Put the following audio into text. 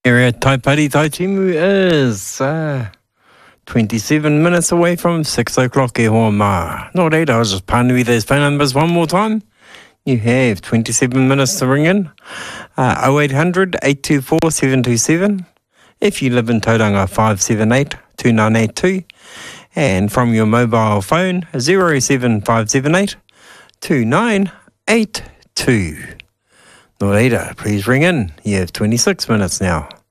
Area Taipari Taitimu is 27 minutes away from 6 o'clock e hoa mā. Nō reira, I'll just pānui those phone numbers one more time. You have 27 minutes to ring in. 0800 824 727. If you live in Tauranga, 578 2982. And from your mobile phone, 07578 2982. Nō reira, please ring in. You have 26 minutes now.